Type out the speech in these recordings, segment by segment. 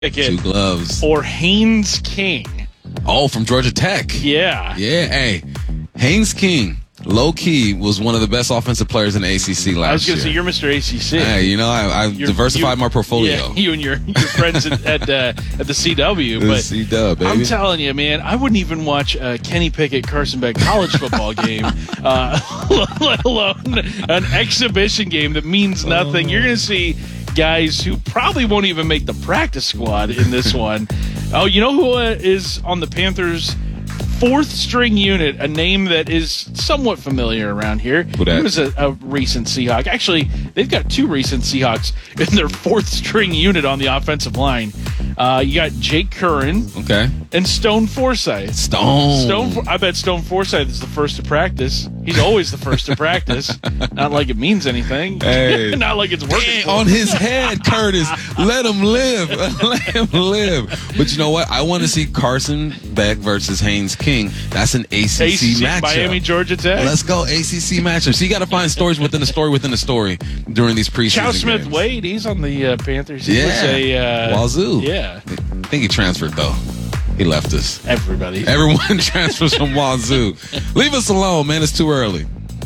Pickett 2 gloves. or Haynes King. Oh, from Georgia Tech. Yeah. Yeah, hey. Haynes King, low-key, was one of the best offensive players in the ACC last year. I was going to say, you're Mr. ACC. Hey, you know, I diversified my portfolio. Yeah, you and your friends at the CW. The But C-Dub, baby. I'm telling you, man, I wouldn't even watch a Kenny Pickett, Carson Beck college football game, let alone an exhibition game that means nothing. You're going to see guys who probably won't even make the practice squad in this one. Oh, you know who is on the Panthers' 4th string unit, a name that is somewhat familiar around here. Who that? He was a recent Seahawk. Actually, they've got 2 recent Seahawks in their 4th string unit on the offensive line. You got Jake Curran and Stone Forsythe. I bet Stone Forsythe is the first to practice. He's always the first to practice. Not like it means anything. Hey. Not like it's working. On his head, Curtis. Let him live. Let him live. But you know what? I want to see Carson Beck versus Haynes King. That's an ACC matchup. Miami, Georgia Tech. Let's go ACC matchup. So you got to find stories within a story within a story during these preseason Chow Smith games. Wade, he's on the Panthers. He was Wazoo. Yeah. I think he transferred, though. He left us. Everyone transfers from Wazoo. Leave us alone, man. It's too early.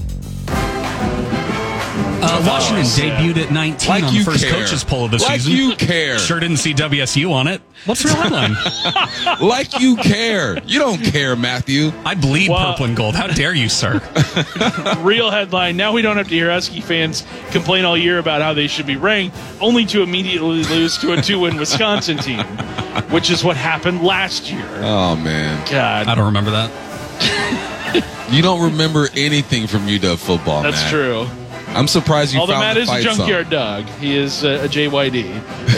Washington debuted at 19 on the first coaches poll of the season. Like you care. Sure didn't see WSU on it. What's the real headline? Like you care. You don't care, Matthew. I bleed purple and gold. How dare you, sir? Real headline. Now we don't have to hear Husky fans complain all year about how they should be ranked, only to immediately lose to a 2-win Wisconsin team, which is what happened last year. Oh, man. God. I don't remember that. You don't remember anything from UW football, That's Matt. true. I'm surprised you Although found Matt the is a fight junkyard song. dog. He is a JYD.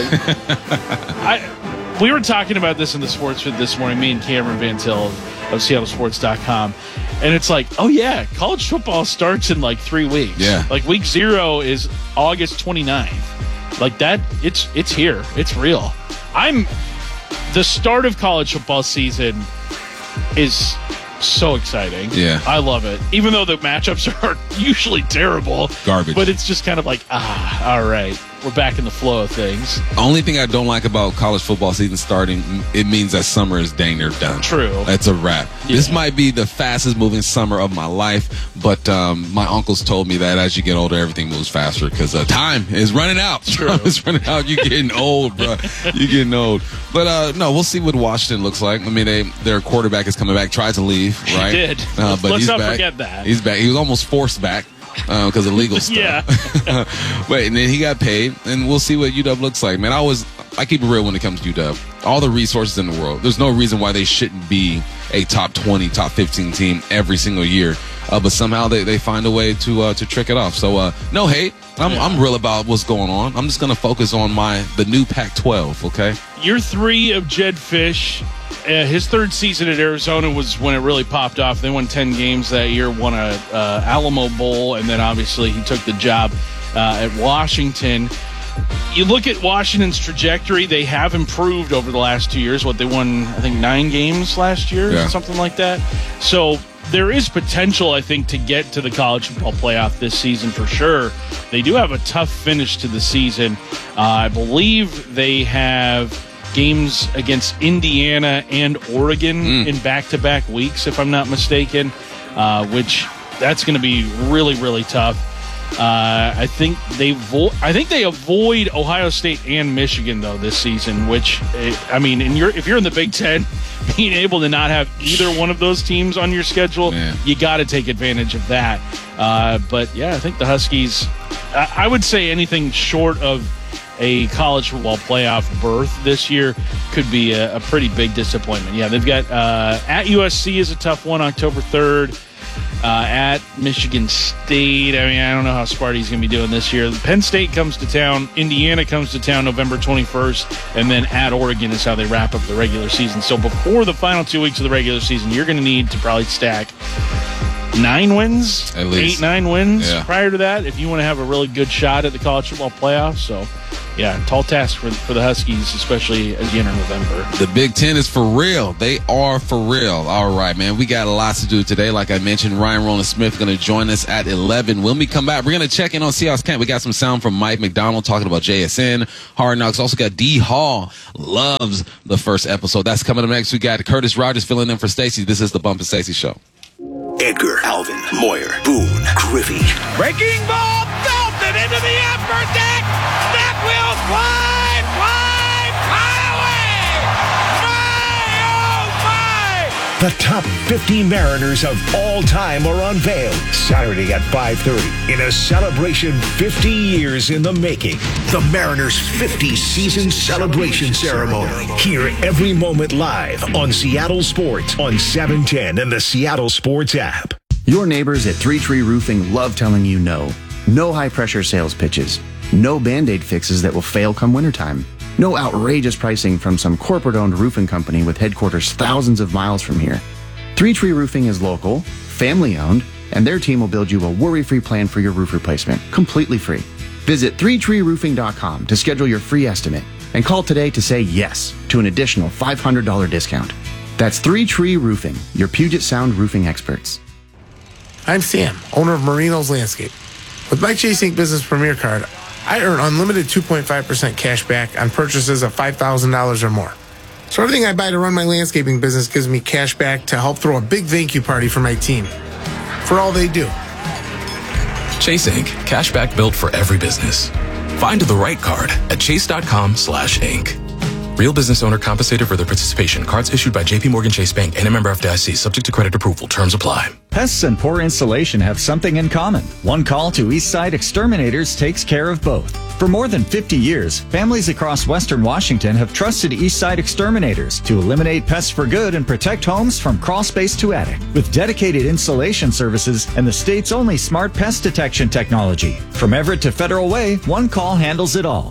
We were talking about this in the Sports Fit this morning, me and Cameron Van Til of SeattleSports.com. And it's like, oh, yeah, college football starts in like 3 weeks. Yeah. Like week 0 is August 29th. Like that, it's here. It's real. The start of college football season is so exciting. Yeah. I love it. Even though the matchups are usually terrible. Garbage. But it's just kind of like, all right. We're back in the flow of things. Only thing I don't like about college football season starting, it means that summer is dang near done. True. That's a wrap. Yeah. This might be the fastest moving summer of my life, but my uncles told me that as you get older, everything moves faster because time is running out. True. Time is running out. You're getting old, bro. You're getting old. But no, we'll see what Washington looks like. I mean, their quarterback is coming back, tried to leave, right? He did. But Let's he's not back. forget that. He's back. He was almost forced back. Because of legal stuff. Yeah. Wait, and then he got paid, and we'll see what UW looks like. Man, I keep it real when it comes to UW. All the resources in the world. There's no reason why they shouldn't be a top 20, top 15 team every single year. But somehow they find a way to trick it off. So no hate. I'm real about what's going on. I'm just gonna focus on the new Pac-12. Okay. Year 3 of Jed Fish. His 3rd season at Arizona was when it really popped off. They won 10 games that year, won a Alamo Bowl, and then obviously he took the job at Washington. You look at Washington's trajectory; they have improved over the last 2 years. They won, I think, 9 games last year, something like that. So there is potential, I think, to get to the college football playoff this season for sure. They do have a tough finish to the season. I believe they have games against Indiana and Oregon in back-to-back weeks, if I'm not mistaken, which that's going to be really, really tough. I think they avoid Ohio State and Michigan though this season, which I mean, if you're in the Big Ten, being able to not have either one of those teams on your schedule, you got to take advantage of that. But yeah, I think the Huskies. I would say anything short of a college football playoff berth this year could be a pretty big disappointment. Yeah, they've got at USC is a tough one, October 3rd. At Michigan State, I mean, I don't know how Sparty's going to be doing this year. Penn State comes to town. Indiana comes to town November 21st. And then at Oregon is how they wrap up the regular season. So before the final 2 weeks of the regular season, you're going to need to probably stack 9 wins, at least 8-9 wins prior to that if you want to have a really good shot at the college football playoff. So yeah, tall task for the Huskies, especially as you enter November. The Big Ten is for real. They are for real. All right, man. We got lots to do today. Like I mentioned, Ryan Rowland-Smith going to join us at 11. When we come back, we're going to check in on Seahawks camp. We got some sound from Mike McDonald talking about JSN, Hard Knocks. Also got D. Hall. Loves the first episode. That's coming up next. We got Curtis Rogers filling in for Stacey. This is the Bump and Stacey Show. Edgar, Alvin, Moyer, Boone, Griffey. Breaking ball, Felton into the upper deck. That will fly away. My, oh my. The top 50 Mariners of all time are unveiled Saturday at 5:30 in a celebration 50 years in the making. The Mariners' 50 season celebration ceremony. Hear every moment live on Seattle Sports on 710 and the Seattle Sports app. Your neighbors at Three Tree Roofing love telling you no. No high-pressure sales pitches. No Band-Aid fixes that will fail come wintertime. No outrageous pricing from some corporate-owned roofing company with headquarters thousands of miles from here. Three Tree Roofing is local, family-owned, and their team will build you a worry-free plan for your roof replacement, completely free. Visit 3treeroofing.com to schedule your free estimate and call today to say yes to an additional $500 discount. That's 3 Tree Roofing, your Puget Sound roofing experts. I'm Sam, owner of Marino's Landscape. With my Chase Ink Business Premier Card, I earn unlimited 2.5% cash back on purchases of $5,000 or more. So everything I buy to run my landscaping business gives me cash back to help throw a big thank you party for my team. For all they do. Chase Ink. Cash back built for every business. Find the right card at chase.com/ink. Real business owner compensated for their participation. Cards issued by J.P. Morgan Chase Bank and a member FDIC. Subject to credit approval. Terms apply. Pests and poor insulation have something in common. One call to Eastside Exterminators takes care of both. For more than 50 years, families across Western Washington have trusted Eastside Exterminators to eliminate pests for good and protect homes from crawl space to attic. With dedicated installation services and the state's only smart pest detection technology. From Everett to Federal Way, one call handles it all.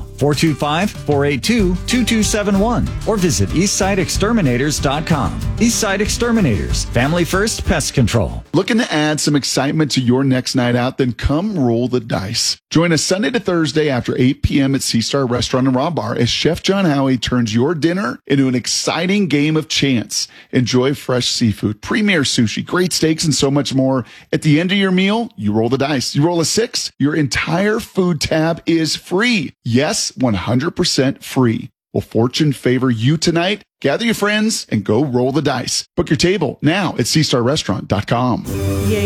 425-482-2271 or visit eastsideexterminators.com. Eastside Exterminators, family first pest control. Looking to add some excitement to your next night out? Then come roll the dice. Join us Sunday to Thursday after 8 p.m. at Sea Star Restaurant and Raw Bar as Chef John Howie turns your dinner into an exciting game of chance. Enjoy fresh seafood, premier sushi, great steaks, and so much more. At the end of your meal, you roll the dice. You roll a 6, your entire food tab is free. Yes, 100% free. Will fortune favor you tonight? Gather your friends and go roll the dice. Book your table now at SeaStarRestaurant.com.